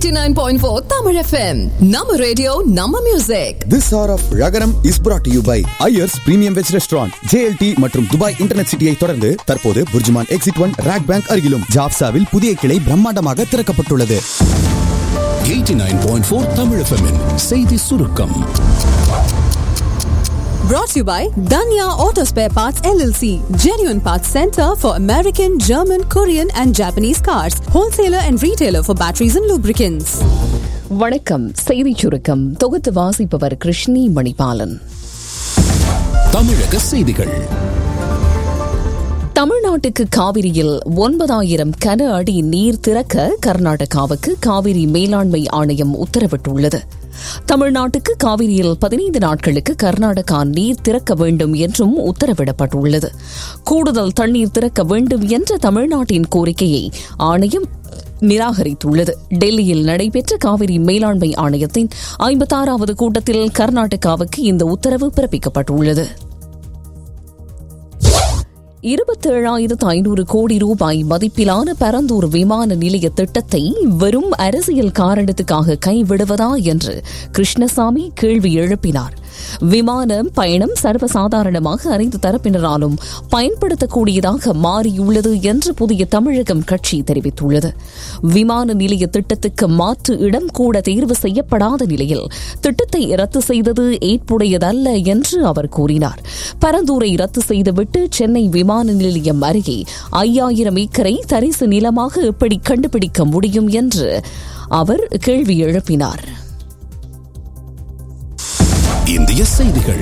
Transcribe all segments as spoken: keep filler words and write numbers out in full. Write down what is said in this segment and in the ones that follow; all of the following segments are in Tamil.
eighty-nine point four Tamil F M. Nama radio, Nama music. This hour of Ragaram is brought to you by Ayers Premium Veg Restaurant, J L T மற்றும் துபாய் இன்டர்நெட் சிட்டியை தொடர்ந்து தற்போது BurJuman exit one rock bank அருகிலும் ஜாப்சாவில் புதிய கிளை பிரம்மாண்டமாக திறக்கப்பட்டுள்ளது. eighty-nine point four Tamil F M இன் செய்தி சுருக்கம். Brought to you by Danya Auto Spare Parts L L C, genuine parts center for American, German, Korean and Japanese cars, wholesaler and retailer for batteries and lubricants. வணக்கம். செய்தி சுருக்கம் தொகுத்து வாசிப்பவர் கிருஷ்ணி மணிபாலன். தமிழக செய்திகள். தமிழ்நாட்டுக்கு காவிரியில் ஒன்பதாயிரம் கன அடி நீர் திறக்க கர்நாடகாவுக்கு காவிரி மேலாண்மை ஆணையம் உத்தரவிட்டுள்ளது. தமிழ்நாட்டுக்கு காவிரியில் பதினைந்து நாட்களுக்கு கர்நாடகா நீர் திறக்க வேண்டும் என்றும் உத்தரவிடப்பட்டுள்ளது. கூடுதல் தண்ணீர் திறக்க வேண்டும் என்ற தமிழ்நாட்டின் கோரிக்கையை ஆணையம் நிராகரித்துள்ளது. டெல்லியில் நடைபெற்ற காவிரி மேலாண்மை ஆணையத்தின் ஐம்பத்தாறாவது கூட்டத்தில் கர்நாடகாவுக்கு இந்த உத்தரவு பிறப்பிக்கப்பட்டுள்ளது. இருபத்தேழாயிரத்து ஐநூறு கோடி ரூபாய் மதிப்பிலான பரந்தூர் விமான நிலைய திட்டத்தை வெறும் அரசியல் காரணத்துக்காக கைவிடுவதா என்று கிருஷ்ணசாமி கேள்வி எழுப்பினார். விமான பயணம் சர்வசாதாரணமாக அனைத்து தரப்பினராலும் பயன்படுத்தக்கூடியதாக மாறியுள்ளது என்று புதிய தமிழகம் கட்சி தெரிவித்துள்ளது. விமான நிலைய திட்டத்துக்கு மாற்று இடம் கூட தேர்வு செய்யப்படாத நிலையில் திட்டத்தை ரத்து செய்தது ஏற்புடையதல்ல என்று அவர் கூறினார். பரந்தூரை ரத்து செய்துவிட்டு சென்னை விமான நிலையம் அருகே ஐயாயிரம் ஏக்கரை தரிசு நிலமாக எப்படி கண்டுபிடிக்க முடியும் என்று அவர் கேள்வி எழுப்பினார். இந்திய செய்திகள்.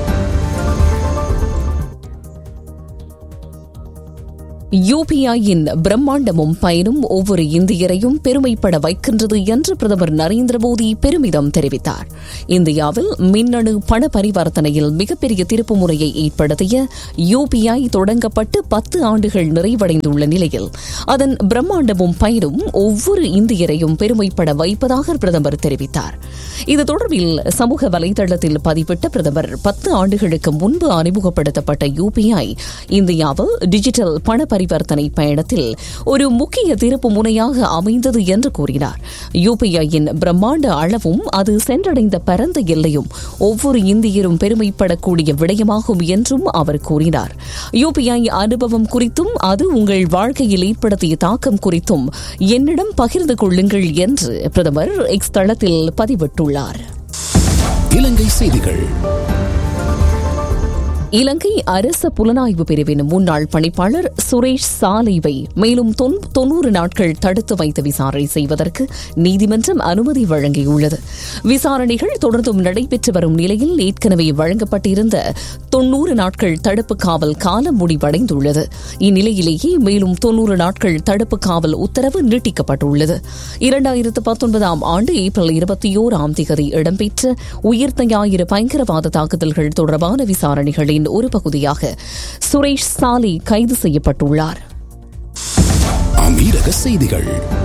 யூபிஐயின் பிரம்மாண்டமும் பயனும் ஒவ்வொரு இந்தியரையும் பெருமைப்பட வைக்கின்றது என்று பிரதமர் நரேந்திர மோடி பெருமிதம் தெரிவித்தார். இந்தியாவில் மின்னணு பண பரிவர்த்தனையில் மிகப்பெரிய திருப்பு முறையை ஏற்படுத்திய யூபிஐ தொடங்கப்பட்டு பத்து ஆண்டுகள் நிறைவடைந்துள்ள நிலையில் அதன் பிரம்மாண்டமும் பயனும் ஒவ்வொரு இந்தியரையும் பெருமைப்பட வைப்பதாக பிரதமர் தெரிவித்தார். இது தொடர்பில் சமூக வலைதளத்தில் பதிவிட்ட பிரதமர் பத்து ஆண்டுகளுக்கு முன்பு அறிமுகப்படுத்தப்பட்ட யூபிஐ இந்தியாவில் டிஜிட்டல் பண பரிவர்த்தனை பயணத்தில் ஒரு முக்கிய திருப்பு முனையாக அமைந்தது என்று கூறினார். யூபிஐயின் பிரம்மாண்ட அளவும் அது சென்றடைந்த பரந்த எல்லையும் ஒவ்வொரு இந்தியரும் பெருமைப்படக்கூடிய விடயமாகும் என்றும் அவர் கூறினார். யூபிஐ அனுபவம் குறித்தும் அது உங்கள் வாழ்க்கையில் ஏற்படுத்திய தாக்கம் குறித்தும் என்னிடம் பகிர்ந்து கொள்ளுங்கள் என்று பிரதமர் எக்ஸ் தளத்தில் பதிவிட்டுள்ளார். இலங்கை செய்திகள். இலங்கை அரச புலனாய்வு பிரிவின் முன்னாள் பணிப்பாளர் சுரேஷ் சாலைவை மேலும் தொன்னூறு நாட்கள் தடுத்து வைத்து விசாரணை செய்வதற்கு நீதிமன்றம் அனுமதி வழங்கியுள்ளது. விசாரணைகள் தொடர்ந்தும் நடைபெற்று வரும் நிலையில் ஏற்கனவே வழங்கப்பட்டிருந்த தொன்னூறு நாட்கள் தடுப்பு காவல் காலம் முடிவடைந்துள்ளது. இந்நிலையிலேயே மேலும் தொன்னூறு நாட்கள் தடுப்பு காவல் உத்தரவு நீட்டிக்கப்பட்டுள்ளது. இரண்டாயிரத்து பத்தொன்பதாம் ஆண்டு ஏப்ரல் இருபத்தி ஓராம் தேதி இடம்பெற்ற உயிர்த்த ஞாயிறு பயங்கரவாத தாக்குதல்கள் தொடர்பான விசாரணைகளின் ஒரு பகுதியாக சுரேஷ் சாலை கைது செய்யப்பட்டுள்ளார். அமீரக செய்திகள்.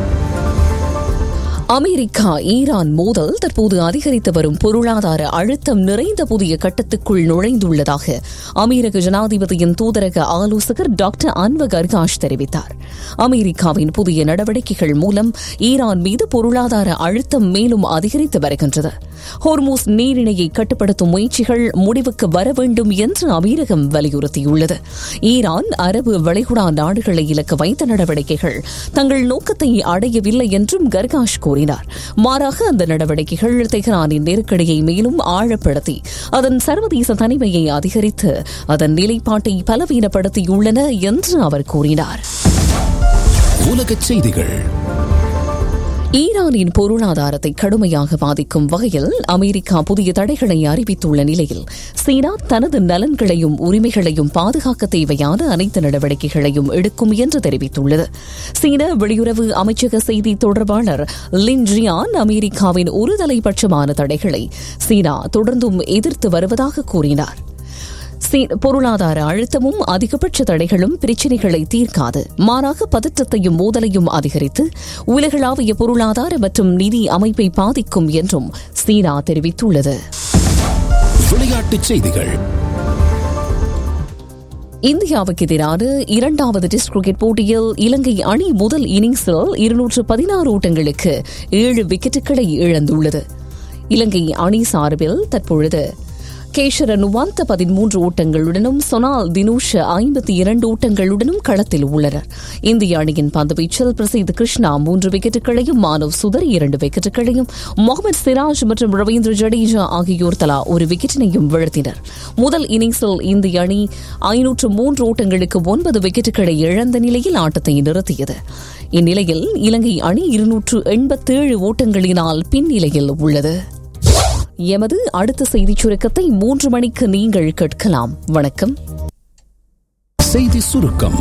அமெரிக்கா ஈரான் மோதல் தற்போது அதிகரித்து வரும் பொருளாதார அழுத்தம் நிறைந்த புதிய கட்டத்துக்குள் நுழைந்துள்ளதாக அமெரிக்க ஜனாதிபதியின் தூதரக ஆலோசகர் டாக்டர் அன்வர் கர்காஷ் தெரிவித்தார். அமெரிக்காவின் புதிய நடவடிக்கைகள் மூலம் ஈரான் மீது பொருளாதார அழுத்தம் மேலும் அதிகரித்து வருகின்றது. ஹோர்மூஸ் நீரிணையை கட்டுப்படுத்தும் முயற்சிகள் முடிவுக்கு வர வேண்டும் என்று அமெரிக்கம் வலியுறுத்தியுள்ளது. ஈரான் அரபு வளைகுடா நாடுகளை இலக்கு வைத்த நடவடிக்கைகள் தங்கள் நோக்கத்தை அடையவில்லை என்றும் கர்காஷ் கூறினார். மாறாக அந்த நடவடிக்கைகள் தெஹ்ரானின் நெருக்கடியை மேலும் ஆழப்படுத்தி அதன் சர்வதேச தனிமையை அதிகரித்து அதன் நிலைப்பாட்டை பலவீனப்படுத்தியுள்ளன என்று அவர் கூறினார். உலகச் செய்திகள். ஈரானின் பொருளாதாரத்தை கடுமையாக பாதிக்கும் வகையில் அமெரிக்கா புதிய தடைகளை அறிவித்துள்ள நிலையில் சீனா தனது நலன்களையும் உரிமைகளையும் பாதுகாக்க தேவையான அனைத்து நடவடிக்கைகளையும் எடுக்கும் என்று தெரிவித்துள்ளது. சீன வெளியுறவு அமைச்சக செய்தி தொடர்பாளர் லின் ஜியான் அமெரிக்காவின் ஒருதலைபட்சமான தடைகளை சீனா தொடர்ந்தும் எதிர்த்து வருவதாக கூறினார். பொருளாதார அழுத்தமும் அதிகபட்ச தடைகளும் பிரச்சினைகளை தீர்க்காது, மாறாக பதற்றத்தையும் மோதலையும் அதிகரித்து உலகளாவிய பொருளாதார மற்றும் நிதி அமைப்பை பாதிக்கும் என்றும் சீனா தெரிவித்துள்ளது. விளையாட்டுச் செய்திகள். இந்தியாவுக்கு எதிரான இரண்டாவது டெஸ்ட் கிரிக்கெட் போட்டியில் இலங்கை அணி முதல் இன்னிங்ஸில் இருநூற்று பதினாறு ஓட்டங்களுக்கு ஏழு விக்கெட்டுகளை இழந்துள்ளது. இலங்கை அணி சார்பில் தற்பொழுது கேஷர நுவாந்த பதிமூன்று ஓட்டங்களுடனும் சொனால் தினூஷ ஐம்பத்தி இரண்டு ஓட்டங்களுடனும் களத்தில் உள்ளனர். இந்திய அணியின் பந்துவீச்சில் பிரசித் கிருஷ்ணா மூன்று விக்கெட்டுகளையும், மானவ் சுதர் இரண்டு விக்கெட்டுகளையும், முகமது சிராஜ் மற்றும் ரவீந்திர ஜடேஜா ஆகியோர் தலா ஒரு விக்கெட்டினையும் வீழ்த்தினர். முதல் இன்னிங்ஸில் இந்திய அணி ஐநூற்று மூன்று ஓட்டங்களுக்கு ஒன்பது விக்கெட்டுகளை இழந்த நிலையில் ஆட்டத்தை நிறுத்தியது. இந்நிலையில் இலங்கை அணி இருநூற்று எண்பத்தேழு ஓட்டங்களினால் பின்னிலையில் உள்ளது. எமது அடுத்த செய்திச் சுருக்கத்தை மூன்று மணிக்கு நீங்கள் கேட்கலாம். வணக்கம். செய்தி சுருக்கம்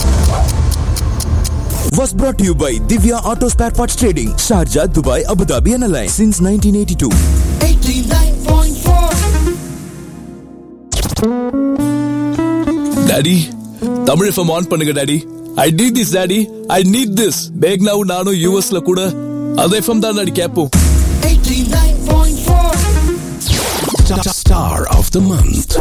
was brought to you by Divya Auto Spare Parts Trading, Sharjah, Dubai, Abu Dhabi and Alliance since nineteen eighty-two. eighty-nine point four Daddy, Tamil F M on பண்ணுங்க Daddy. I need this Daddy. I need this. Begna நானும் U S ல கூட அதே F M தான் Daddy கேப்போம். eighty-nine point four Star of the month.